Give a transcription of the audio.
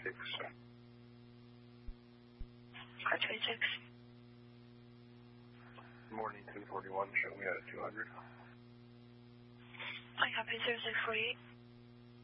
226. Car 26. Morning 241, show me at 200. I copy 0648.